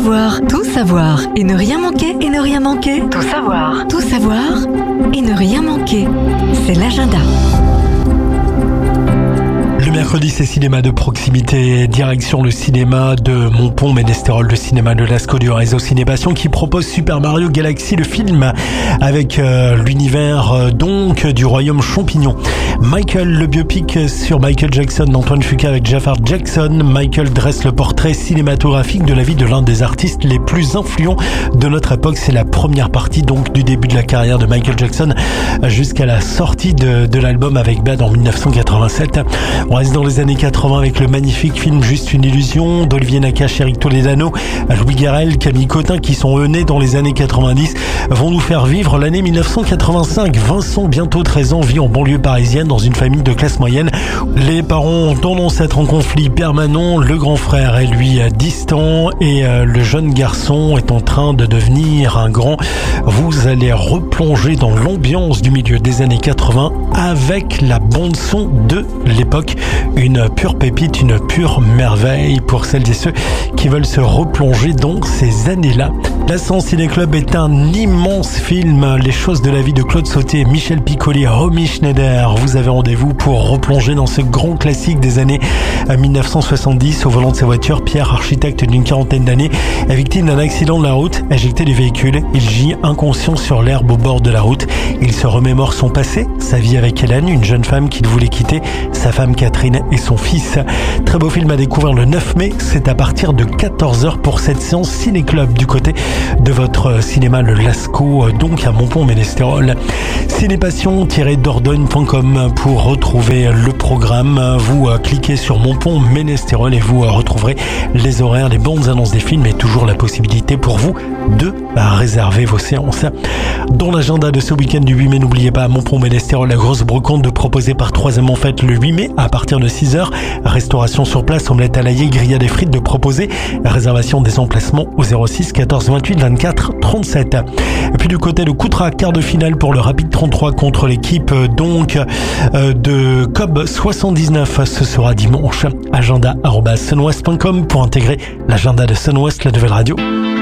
tout savoir et ne rien manquer, et ne rien manquer. Tout savoir et ne rien manquer. C'est l'agenda. Le mercredi, c'est cinéma de proximité, direction le cinéma de Montpont-Ménestérol, le cinéma de Lascaux du réseau Cinépassion qui propose Super Mario Galaxy, le film avec l'univers donc du royaume champignon. Michael, le biopic sur Michael Jackson d'Antoine Fuqua avec Jafar Jackson. Michael dresse le portrait cinématographique de la vie de l'un des artistes les plus influents de notre époque. C'est la première partie donc du début de la carrière de Michael Jackson jusqu'à la sortie de l'album avec Bad en 1987. On reste dans les années 80 avec le magnifique film Juste une illusion d'Olivier Nakache, Eric Toledano, Louis Garrel, Camille Cotin qui sont eux nés dans les années 90 vont nous faire vivre l'année 1985. Vincent, bientôt 13 ans, vit en banlieue parisienne dans une famille de classe moyenne. Les parents ont tendance à être en conflit permanent. Le grand frère est lui distant et le jeune garçon est en train de devenir un grand. Vous allez replonger dans l'ambiance du milieu des années 80 avec la bande son de l'époque. Une pure pépite, une pure merveille pour celles et ceux qui veulent se replonger dans ces années-là. L'Ascens Ciné Club est un immense film. Les choses de la vie de Claude Sauté, Michel Piccoli, Romy Schneider. Vous avez rendez-vous pour replonger dans ce grand classique des années 1970. Au volant de sa voiture, Pierre, architecte d'une quarantaine d'années, est victime d'un accident de la route. Éjecté du véhicule, il gît inconscient sur l'herbe au bord de la route. Il se remémore son passé, sa vie avec Hélène, une jeune femme qu'il voulait quitter, sa femme Catherine et son fils. Très beau film à découvrir le 9 mai. C'est à partir de 14h pour cette séance Ciné Club du côté de votre cinéma le Lascaux, donc à Montpont-Ménestérol. Cinépassion-dordogne.com pour retrouver le programme. Vous cliquez sur Montpont-Ménestérol et vous retrouverez les horaires, les bandes annonces des films et toujours la possibilité pour vous de réserver vos séances. Dans l'agenda de ce week-end du 8 mai, n'oubliez pas à Montpont-Ménestérol la grosse brocante de proposer par Troisième en Fête le 8 mai à partir de 6h. Restauration sur place, omelette à l'ail, grillade et frites de proposer. Réservation des emplacements au 06 14 28 24 37. Et puis du côté de Coutras, quart de finale pour le Rapide 33 contre l'équipe donc de Cobb 79. Ce sera dimanche. Agenda@sunwest.com pour intégrer l'agenda de Sunwest, la nouvelle radio.